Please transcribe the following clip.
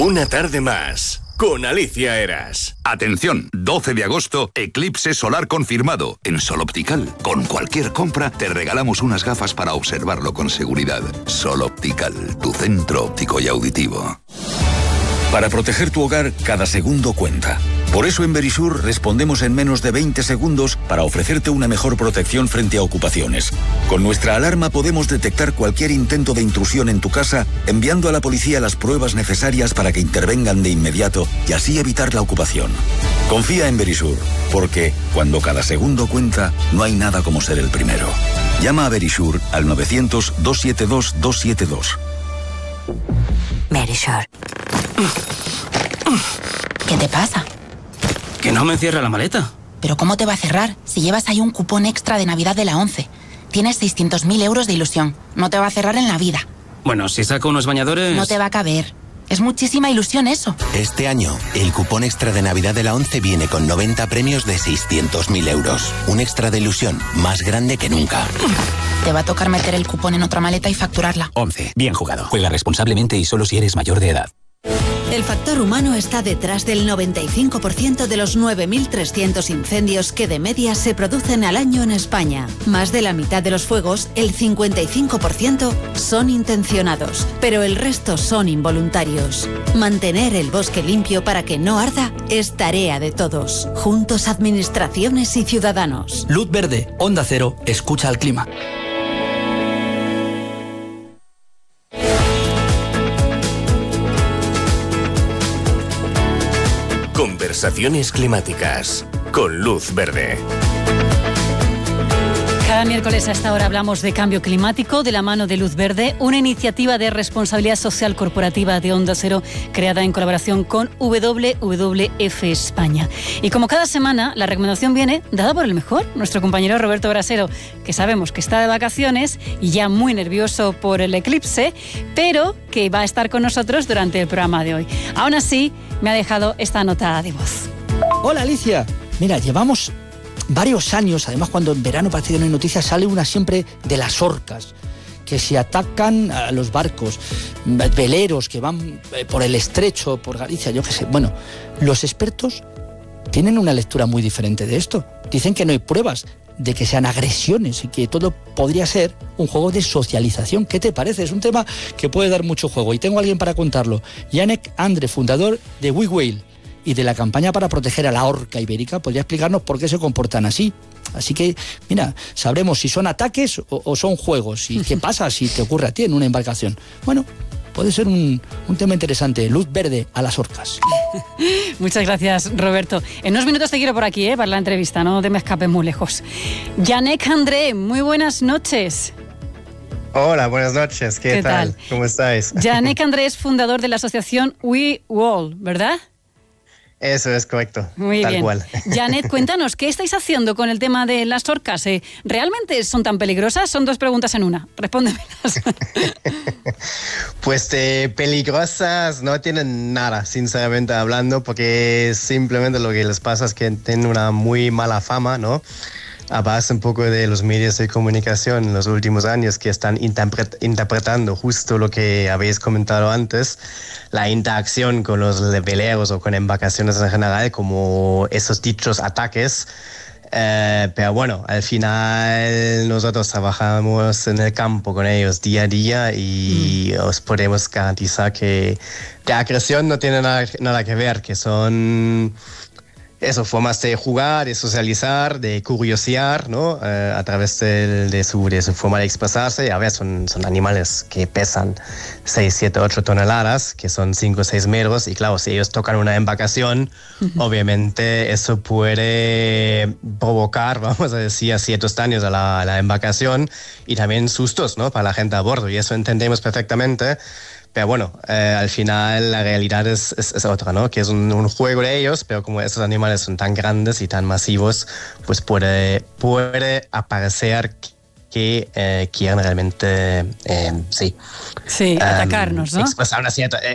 Una tarde más, con Alicia Eras. Atención, 12 de agosto, eclipse solar confirmado en Sol Optical. Con cualquier compra te regalamos unas gafas para observarlo con seguridad. Sol Optical, tu centro óptico y auditivo. Para proteger tu hogar, cada segundo cuenta. Por eso en Verisur respondemos en menos de 20 segundos para ofrecerte una mejor protección frente a ocupaciones. Con nuestra alarma podemos detectar cualquier intento de intrusión en tu casa, enviando a la policía las pruebas necesarias para que intervengan de inmediato y así evitar la ocupación. Confía en Verisur, porque cuando cada segundo cuenta, no hay nada como ser el primero. Llama a Verisur al 900-272-272. Verisur. ¿Qué te pasa? Que no me cierra la maleta. ¿Pero cómo te va a cerrar si llevas ahí un cupón extra de Navidad de la ONCE? Tienes 600.000 euros de ilusión. No te va a cerrar en la vida. Bueno, si saco unos bañadores... No te va a caber. Es muchísima ilusión eso. Este año, el cupón extra de Navidad de la ONCE viene con 90 premios de 600.000 euros. Un extra de ilusión más grande que nunca. Te va a tocar meter el cupón en otra maleta y facturarla. ONCE. Bien jugado. Juega responsablemente y solo si eres mayor de edad. El factor humano está detrás del 95% de los 9.300 incendios que de media se producen al año en España. Más de la mitad de los fuegos, el 55%, son intencionados, pero el resto son involuntarios. Mantener el bosque limpio para que no arda es tarea de todos. Juntos, administraciones y ciudadanos. Luz verde, Onda Cero, escucha al clima. Conversaciones climáticas con Luz Verde. Cada miércoles a esta hora hablamos de cambio climático de la mano de Luz Verde, una iniciativa de responsabilidad social corporativa de Onda Cero creada en colaboración con WWF España. Y como cada semana, la recomendación viene dada por el mejor, nuestro compañero Roberto Brasero, que sabemos que está de vacaciones y ya muy nervioso por el eclipse, pero que va a estar con nosotros durante el programa de hoy. Aún así, me ha dejado esta nota de voz. Hola Alicia, mira, llevamos varios años, además cuando en verano parece que no hay noticias, sale una siempre de las orcas, que se atacan a los barcos, veleros que van por el estrecho, por Galicia, yo qué sé. Bueno, los expertos tienen una lectura muy diferente de esto. Dicen que no hay pruebas de que sean agresiones y que todo podría ser un juego de socialización. ¿Qué te parece? Es un tema que puede dar mucho juego y tengo a alguien para contarlo. Yannick Andre, fundador de We Whale y de la campaña para proteger a la orca ibérica, podría explicarnos por qué se comportan así. Así que, mira, sabremos si son ataques o son juegos y qué pasa si te ocurre a ti en una embarcación. Bueno, puede ser un tema interesante. Luz verde a las orcas. Muchas gracias, Roberto. En unos minutos te quiero por aquí, para la entrevista, no te me escapes muy lejos. Yannick Andre, muy buenas noches. Hola, buenas noches. ¿Qué tal? ¿Cómo estáis? Yannick Andre es fundador de la asociación We Whale, ¿verdad? Eso es correcto. Muy tal bien. Cual. Janet, cuéntanos, ¿qué estáis haciendo con el tema de las orcas? ¿Realmente son tan peligrosas? Son dos preguntas en una. Respóndemelas. Pues peligrosas no tienen nada, sinceramente hablando, porque simplemente lo que les pasa es que tienen una muy mala fama, ¿no? A base un poco de los medios de comunicación en los últimos años que están interpretando justo lo que habéis comentado antes, la interacción con los veleros o con embarcaciones en general como esos dichos ataques. Pero bueno, al final nosotros trabajamos en el campo con ellos día a día y os podemos garantizar que la agresión no tiene nada que ver, que son... Eso, formas de jugar, de socializar, de curiosear, ¿no? A través de su forma de expresarse. A ver, son animales que pesan 6, 7, 8 toneladas, que son 5 o 6 metros. Y claro, si ellos tocan una embarcación, obviamente eso puede provocar, vamos a decir, ciertos daños a la embarcación y también sustos, ¿no? Para la gente a bordo. Y eso entendemos perfectamente. Pero bueno, al final la realidad es otra, ¿no? Que es un juego de ellos, pero como estos animales son tan grandes y tan masivos, pues puede aparecer que quieren realmente, atacarnos, ¿no? expresar una cierta...